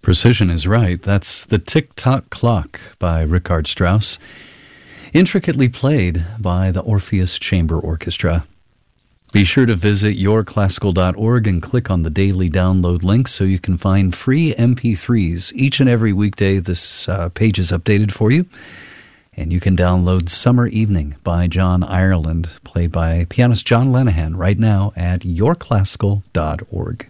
Precision is right. That's The Tick-Tock Clock by Richard Strauss, intricately played by the Orpheus Chamber Orchestra. Be sure to visit yourclassical.org and click on the daily download link so you can find free MP3s. Each and every weekday, this page is updated for you. And you can download Summer Evening by John Ireland, played by pianist John Lenihan, right now at yourclassical.org.